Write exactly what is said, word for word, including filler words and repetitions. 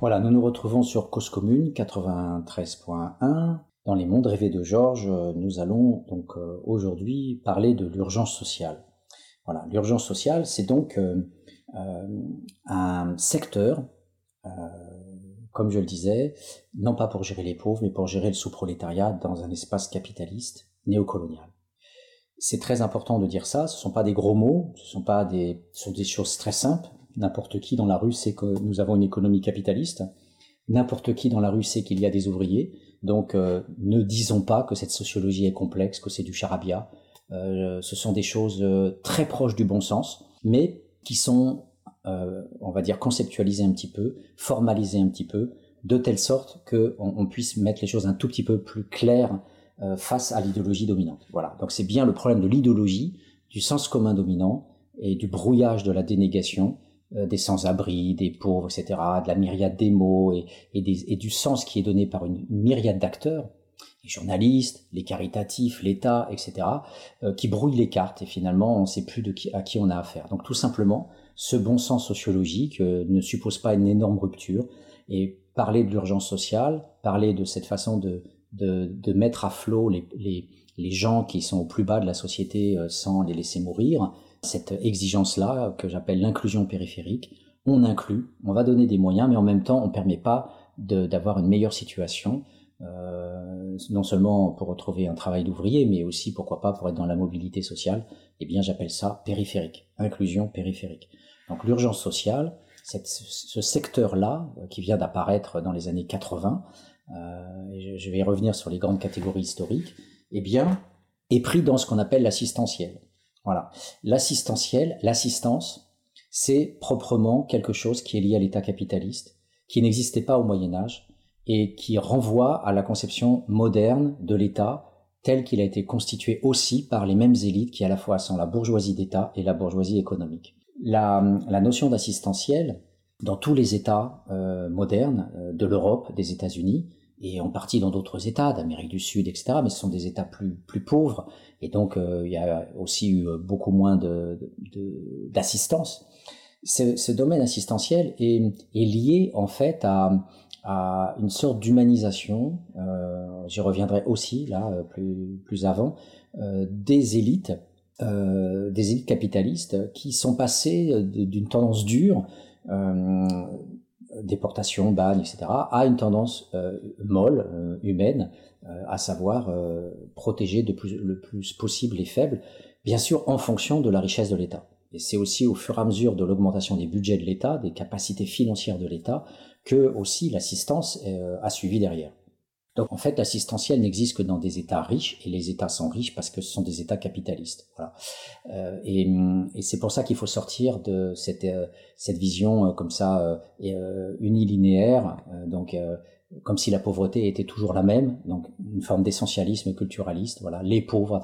Voilà, nous nous retrouvons sur Cause Commune quatre-vingt-treize point un. Dans les mondes rêvés de Georges, nous allons donc euh, aujourd'hui parler de l'urgence sociale. Voilà, l'urgence sociale, c'est donc euh, euh, un secteur, euh, comme je le disais, non pas pour gérer les pauvres, mais pour gérer le sous-prolétariat dans un espace capitaliste néocolonial. C'est très important de dire ça, ce ne sont pas des gros mots, ce sont pas des, ce sont des choses très simples. N'importe qui dans la rue sait que nous avons une économie capitaliste. N'importe qui dans la rue sait qu'il y a des ouvriers. Donc euh, ne disons pas que cette sociologie est complexe, que c'est du charabia. Euh, ce sont des choses euh, très proches du bon sens, mais qui sont, euh, on va dire, conceptualisées un petit peu, formalisées un petit peu, de telle sorte qu'on on puisse mettre les choses un tout petit peu plus claires euh, face à l'idéologie dominante. Voilà. Donc c'est bien le problème de l'idéologie, du sens commun dominant et du brouillage de la dénégation, des sans-abri, des pauvres, et cetera, de la myriade des mots et, et, des, et du sens qui est donné par une myriade d'acteurs, les journalistes, les caritatifs, l'État, et cetera, euh, qui brouillent les cartes et finalement on ne sait plus de qui, à qui on a affaire. Donc tout simplement, ce bon sens sociologique euh, ne suppose pas une énorme rupture et parler de l'urgence sociale, parler de cette façon de, de, de mettre à flot les, les, les gens qui sont au plus bas de la société euh, sans les laisser mourir, cette exigence-là, que j'appelle l'inclusion périphérique, on inclut, on va donner des moyens, mais en même temps, on ne permet pas de, d'avoir une meilleure situation, euh, non seulement pour retrouver un travail d'ouvrier, mais aussi, pourquoi pas, pour être dans la mobilité sociale. Eh bien, j'appelle ça périphérique, inclusion périphérique. Donc, l'urgence sociale, cette, ce secteur-là, qui vient d'apparaître dans les années quatre-vingts, euh, et je vais y revenir sur les grandes catégories historiques, eh bien, est pris dans ce qu'on appelle l'assistentiel. Voilà. L'assistentiel, l'assistance, c'est proprement quelque chose qui est lié à l'État capitaliste, qui n'existait pas au Moyen-Âge et qui renvoie à la conception moderne de l'État tel qu'il a été constitué aussi par les mêmes élites qui à la fois sont la bourgeoisie d'État et la bourgeoisie économique. La, la notion d'assistentiel, dans tous les États euh, modernes euh, de l'Europe, des États-Unis, et en partie dans d'autres États, d'Amérique du Sud, et cetera, mais ce sont des États plus, plus pauvres, et donc euh, il y a aussi eu beaucoup moins de, de, d'assistance. Ce, ce domaine assistentiel est, est lié en fait à, à une sorte d'humanisation, euh, j'y reviendrai aussi là plus, plus avant, euh, des élites, euh, des élites capitalistes qui sont passées d'une tendance dure, euh, déportation, bagne, et cetera, à une tendance euh, molle, euh, humaine, euh, à savoir euh, protéger de plus, le plus possible les faibles, bien sûr en fonction de la richesse de l'État. Et c'est aussi au fur et à mesure de l'augmentation des budgets de l'État, des capacités financières de l'État, que aussi l'assistance euh, a suivi derrière. Donc en fait, l'assistentiel n'existe que dans des États riches, et les États sont riches parce que ce sont des États capitalistes. Voilà. Euh, et, et c'est pour ça qu'il faut sortir de cette, euh, cette vision euh, comme ça euh, unilinéaire, euh, donc euh, comme si la pauvreté était toujours la même, donc une forme d'essentialisme culturaliste. Voilà, les pauvres